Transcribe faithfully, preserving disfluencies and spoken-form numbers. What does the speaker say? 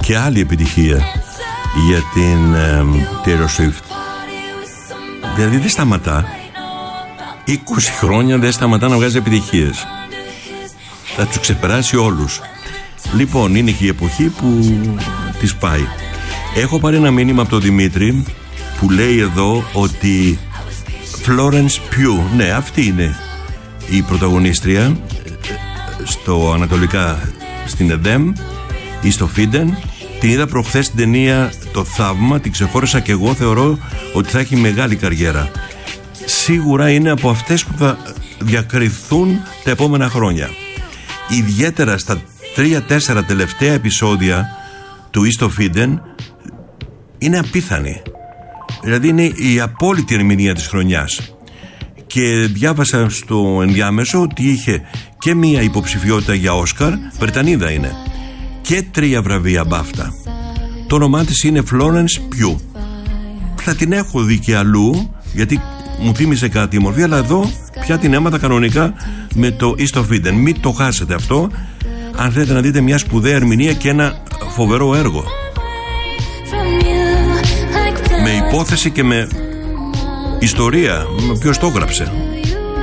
Και άλλη επιτυχία για την ε, Taylor Swift. Δηλαδή δεν σταματά. είκοσι χρόνια δεν σταματά να βγάζει επιτυχίες. Θα τους ξεπεράσει όλους. Λοιπόν, είναι και η εποχή που της πάει. Έχω πάρει ένα μήνυμα από τον Δημήτρη που λέει εδώ ότι Florence Pugh, ναι, αυτή είναι η πρωταγωνίστρια στο ανατολικά στην ΕΔΕΜ ή στο Φίντεν. Την είδα προχθές στην ταινία Το Θαύμα, την ξεχώρισα και εγώ, θεωρώ ότι θα έχει μεγάλη καριέρα. Σίγουρα είναι από αυτές που θα διακριθούν τα επόμενα χρόνια. Ιδιαίτερα στα τρία-τέσσερα τελευταία επεισόδια του East of Eden είναι απίθανη. Δηλαδή είναι η απόλυτη ερμηνεία της χρονιάς. Και διάβασα στο ενδιάμεσο ότι είχε και μία υποψηφιότητα για Όσκαρ, Βρετανίδα είναι, και τρία βραβεία μπάφτα. Το όνομά της είναι Florence Pugh. Θα την έχω δει και αλλού, γιατί μου θύμισε κάτι η μορφή, αλλά εδώ πια την έμαθα κανονικά με το East of Eden. Μην το χάσετε αυτό, αν θέλετε να δείτε μια σπουδαία ερμηνεία και ένα φοβερό έργο. Με υπόθεση και με ιστορία, με ποιος το έγραψε.